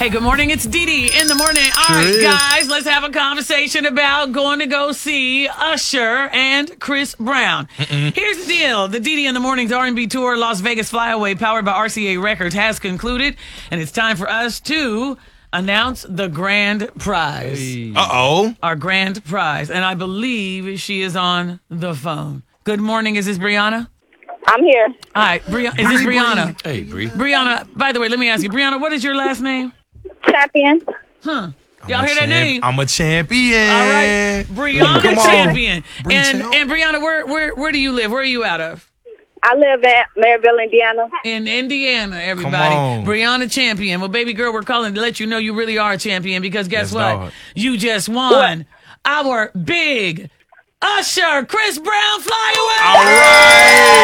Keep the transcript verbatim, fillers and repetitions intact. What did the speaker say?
Hey, good morning. It's Dee Dee in the morning. All Sure right, is. guys, let's have a conversation about going to go see Usher and Chris Brown. Mm-mm. Here's the deal. The Dee Dee in the Morning's R and B tour, Las Vegas Flyaway, powered by R C A Records, has concluded, and it's time for us to announce the grand prize. Hey. Uh-oh. Our grand prize. And I believe she is on the phone. Good morning. Is this Brianna? I'm here. All right, Bri- is this Brianna? Hey, Bree. Brianna, by the way, let me ask you, Brianna, what is your last name? Champion. Huh. Y'all I'm a hear that champ- name? I'm a champion. All right, Brianna Come on. Champion. Bree And Champ. and Brianna, where where where do you live? Where are you out of? I live at Maryville, Indiana. In Indiana, everybody. on. Brianna Champion. Well, baby girl, we're calling to let you know you really are a champion because guess Yes, what? dog. You just won our big Usher Chris Brown Flyaway. All right.